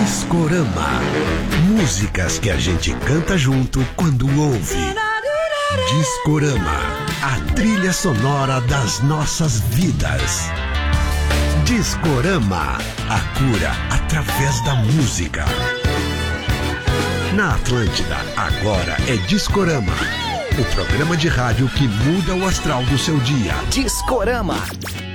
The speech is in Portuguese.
Discorama. Músicas que a gente canta junto quando ouve. Discorama, a trilha sonora das nossas vidas. Discorama, a cura através da música. Na Atlântida, agora é Discorama, o programa de rádio que muda o astral do seu dia. Discorama.